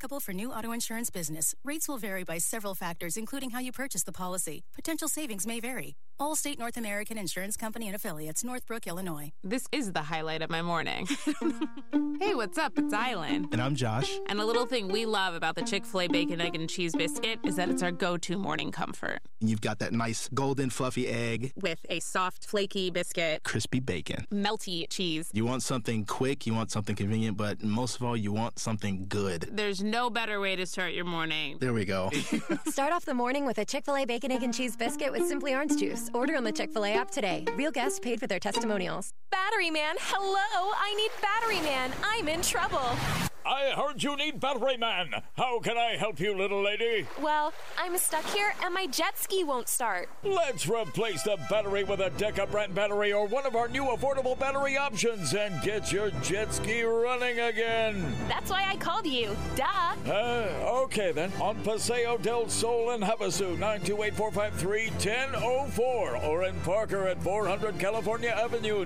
applicable for new auto insurance business. Rates will vary by several factors, including how you purchase the policy. Potential savings may vary. Allstate North American Insurance Company and Affiliates, Northbrook, Illinois. This is the highlight of my morning. Hey, what's up? It's Island. And I'm Josh. And a little thing we love about the Chick-fil-A Bacon, Egg, and Cheese Biscuit is that it's our go-to morning comfort. And you've got that nice golden fluffy egg. With a soft, flaky biscuit. Crispy bacon. Melty cheese. You want something quick, you want something convenient, but most of all, you want something good. There's no better way to start your morning. There we go. Start off the morning with a Chick-fil-A Bacon, Egg, and Cheese Biscuit with Simply Orange Juice. Order on the Chick-fil-A app today. Real guests paid for their testimonials. Battery Man, hello! I need Battery Man. I'm in trouble. I heard you need Battery Man. How can I help you, little lady? Well, I'm stuck here and my jet ski won't start. Let's replace the battery with a Deca brand battery or one of our new affordable battery options and get your jet ski running again. That's why I called you. Duh. Okay then. On Paseo del Sol in Havasu, 928-453-1004 or in Parker at 400 California Avenue,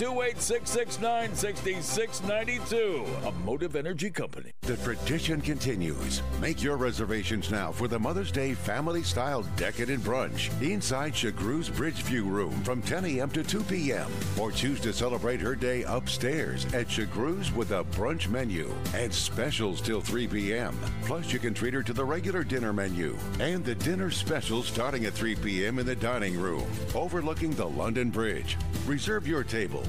928-669-6692. A Motive Energy Company. The tradition continues. Make your reservations now for the Mother's Day family-style decadent brunch inside Chagru's Bridgeview Room from 10 a.m. to 2 p.m. Or choose to celebrate her day upstairs at Chagru's with a brunch menu and specials till 3 p.m. Plus, you can treat her to the regular dinner menu and the dinner specials starting at 3 p.m. in the dining room overlooking the London Bridge. Reserve your table,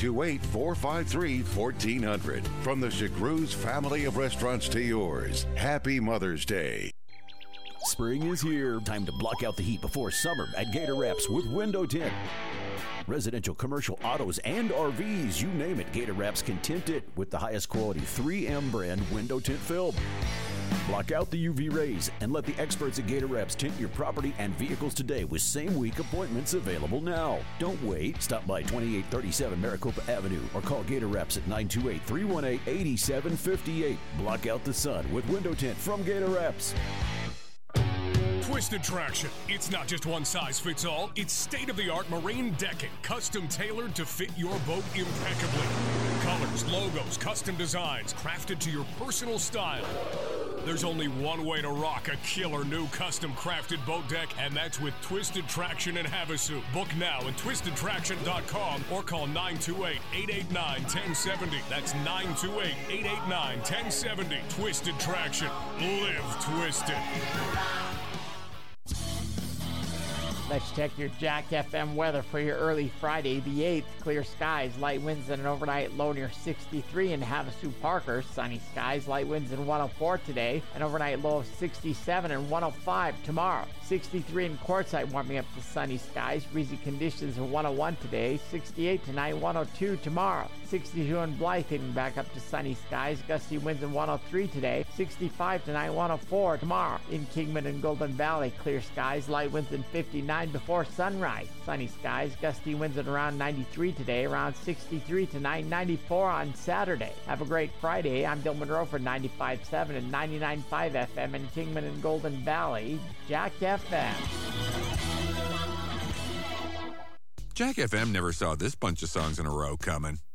928-453-1400. From the Chagru's family of restaurants to yours. Happy Mother's Day. Spring is here. Time to block out the heat before summer at Gator Wraps with Window Tint. Residential, commercial, autos, and RVs, you name it, Gator Wraps can tint it with the highest quality 3M brand window tint film. Block out the UV rays and let the experts at Gator Wraps tint your property and vehicles today with same-week appointments available now. Don't wait. Stop by 2837 Maricopa Avenue or call Gator Wraps at 928-318-8758. Block out the sun with window tint from Gator Wraps. Twisted Traction. It's not just one size fits all. It's state-of-the-art marine decking, custom tailored to fit your boat impeccably. Colors, logos, custom designs, crafted to your personal style. There's only one way to rock a killer new custom crafted boat deck, and that's with Twisted Traction in Havasu. Book now at twistedtraction.com or call 928-889-1070. That's 928-889-1070. Twisted Traction. Live twisted. Let's check your Jack FM weather for your early Friday, the 8th. Clear skies, light winds, and an overnight low near 63 in Havasu Parker. Sunny skies, light winds, and 104 today. An overnight low of 67 and 105 tomorrow. 63 in Quartzsite, warming up to sunny skies. Breezy conditions of 101 today. 68 tonight, 102 tomorrow. 62 in Blythe, heading back up to sunny skies. Gusty winds in 103 today. 65 tonight, 104 tomorrow. In Kingman and Golden Valley, clear skies, light winds in 59 before sunrise. Sunny skies, gusty winds at around 93 today, around 63 tonight, 94 on Saturday. Have a great Friday. I'm Bill Monroe for 95.7 and 99.5 FM in Kingman and Golden Valley. Jack FM. Jack FM never saw this bunch of songs in a row coming.